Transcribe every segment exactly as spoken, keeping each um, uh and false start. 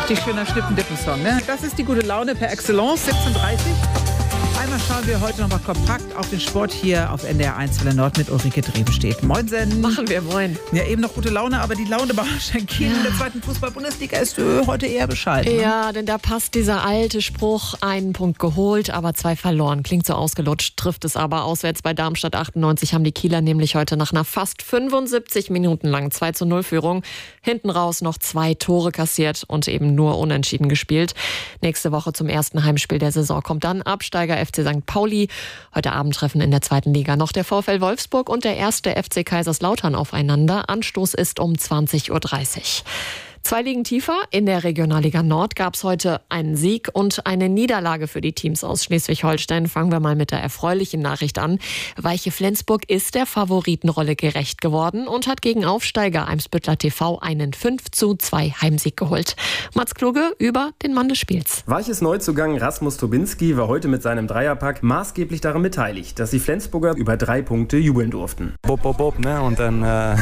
Richtig schöner Schnippen-Dippen-Song, ne? Das ist die gute Laune per Excellence, siebzehn Uhr dreißig. Einmal schauen wir heute noch mal kompakt auf den Sport hier auf N D R eins Welle Nord mit Ulrike Drebenstedt. Moinsen. Machen wir, moin. Ja, eben noch gute Laune, aber die Laune bei Schenkin in der zweiten Fußball-Bundesliga ist äh, heute eher bescheiden. Ne? Ja, denn da passt dieser alte Spruch, einen Punkt geholt, aber zwei verloren. Klingt so ausgelutscht, trifft es aber. Auswärts bei Darmstadt achtundneunzig haben die Kieler nämlich heute nach einer fast fünfundsiebzig Minuten langen zwei zu null Führung hinten raus noch zwei Tore kassiert und eben nur unentschieden gespielt. Nächste Woche zum ersten Heimspiel der Saison kommt dann Absteiger F C Sankt Pauli. Heute Abend treffen in der zweiten Liga noch der VfL Wolfsburg und der erste F C Kaiserslautern aufeinander. Anstoß ist um zwanzig Uhr dreißig. Zwei Ligen tiefer in der Regionalliga Nord gab es heute einen Sieg und eine Niederlage für die Teams aus Schleswig-Holstein. Fangen wir mal mit der erfreulichen Nachricht an. Weiche Flensburg ist der Favoritenrolle gerecht geworden und hat gegen Aufsteiger Eimsbüttler T V einen fünf zu zwei Heimsieg geholt. Mats Kluge über den Mann des Spiels. Weiches Neuzugang Rasmus Tobinski war heute mit seinem Dreierpack maßgeblich daran beteiligt, dass die Flensburger über drei Punkte jubeln durften. Bob, bob, bob, ne? Und dann äh,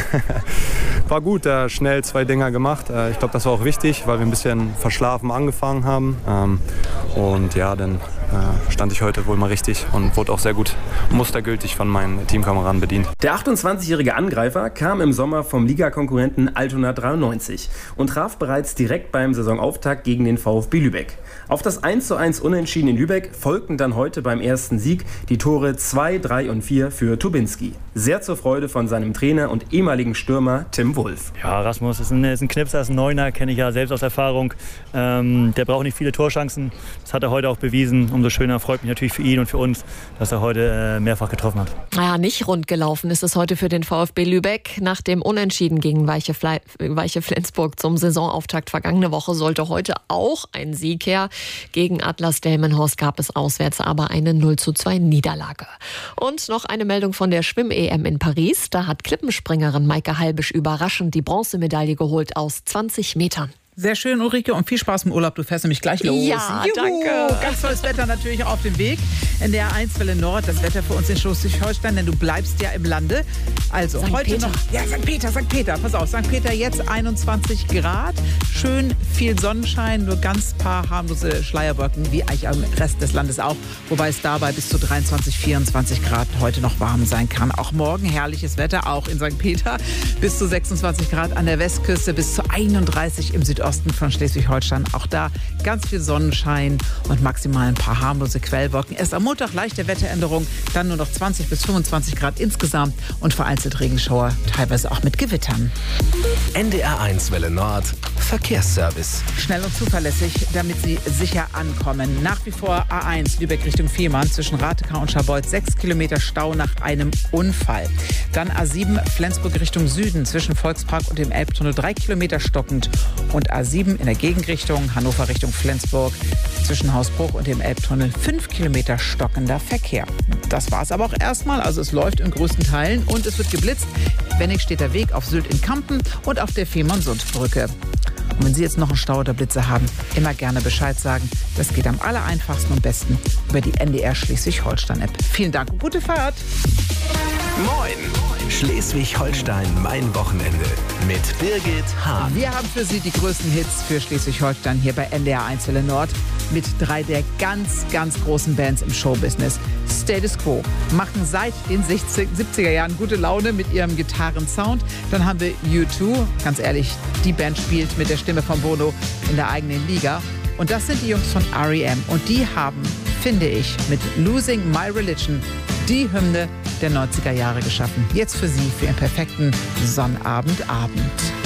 war gut, äh, schnell zwei Dinger gemacht. Äh, Ich glaube, das war auch wichtig, weil wir ein bisschen verschlafen angefangen haben. Ähm, und ja, dann äh, stand ich heute wohl mal richtig und wurde auch sehr gut mustergültig von meinen Teamkameraden bedient. Der achtundzwanzigjährige Angreifer kam im Sommer vom Ligakonkurrenten Altona dreiundneunzig und traf bereits direkt beim Saisonauftakt gegen den VfB Lübeck. Auf das eins zu eins Unentschieden in Lübeck folgten dann heute beim ersten Sieg die Tore zwei, drei und vier für Tobinski. Sehr zur Freude von seinem Trainer und ehemaligen Stürmer Tim Wolf. Ja, Rasmus ist ein, ist ein Knipser, ist ein Neuner, kenne ich ja selbst aus Erfahrung. Ähm, der braucht nicht viele Torchancen. Das hat er heute auch bewiesen. Umso schöner freut mich natürlich für ihn und für uns, dass er heute äh, mehrfach getroffen hat. Naja, nicht rund gelaufen ist es heute für den VfB Lübeck. Nach dem Unentschieden gegen Weiche, Fle- Weiche Flensburg zum Saisonauftakt vergangene Woche sollte heute auch ein Sieg her. Gegen Atlas Delmenhorst gab es auswärts aber eine null zu zwei Niederlage. Und noch eine Meldung von der Schwimm-E M in Paris. Da hat Klippenspringerin Maike Halbisch überraschend die Bronzemedaille geholt aus zwanzig Metern. Sehr schön, Ulrike, und viel Spaß im Urlaub. Du fährst nämlich gleich los. Ja, Juhu. danke. Ganz tolles Wetter natürlich auch auf dem Weg. N D R eins Welle Nord, das Wetter für uns in Schleswig-Holstein, denn du bleibst ja im Lande. Also Sankt heute Peter. noch. Ja, Sankt Peter, Sankt Peter. Pass auf, Sankt Peter jetzt einundzwanzig Grad. Schön viel Sonnenschein, nur ganz paar harmlose Schleierwolken, wie eigentlich am Rest des Landes auch. Wobei es dabei bis zu dreiundzwanzig, vierundzwanzig Grad heute noch warm sein kann. Auch morgen herrliches Wetter, auch in Sankt Peter. Bis zu sechsundzwanzig Grad an der Westküste, bis zu einunddreißig im Südosten von Schleswig-Holstein. Auch da ganz viel Sonnenschein und maximal ein paar harmlose Quellwolken. Erst am Montag leichte Wetteränderung, dann nur noch zwanzig bis fünfundzwanzig Grad insgesamt und vereinzelt Regenschauer, teilweise auch mit Gewittern. N D R eins Welle Nord Verkehrsservice. Schnell und zuverlässig, damit Sie sicher ankommen. Nach wie vor A eins Lübeck Richtung Fehmarn zwischen Ratekau und Scharbeutz sechs Kilometer Stau nach einem Unfall. Dann A sieben Flensburg Richtung Süden zwischen Volkspark und dem Elbtunnel drei Kilometer stockend. Und A sieben in der Gegenrichtung Hannover Richtung Flensburg zwischen Hausbruch und dem Elbtunnel fünf Kilometer stockender Verkehr. Das war es aber auch erstmal. Also es läuft in größten Teilen und es wird geblitzt. Wennig steht der Weg auf Sylt in Kampen und auf der Fehmarn-Sund-Brücke. Und wenn Sie jetzt noch einen Stau oder Blitze haben, immer gerne Bescheid sagen. Das geht am aller einfachsten und besten über die N D R Schleswig-Holstein-App. Vielen Dank und gute Fahrt. Moin! Schleswig-Holstein, mein Wochenende mit Birgit Hahn. Wir haben für Sie die größten Hits für Schleswig-Holstein hier bei N D R eins Welle Nord mit drei der ganz, ganz großen Bands im Showbusiness. Status Quo machen seit den siebziger Jahren gute Laune mit ihrem Gitarrensound. Dann haben wir U zwei, ganz ehrlich, die Band spielt mit der Stimme von Bono in der eigenen Liga. Und das sind die Jungs von R E M und die haben, finde ich, mit Losing My Religion die Hymne der neunziger Jahre geschaffen. Jetzt für Sie für Ihren perfekten Sonnabendabend.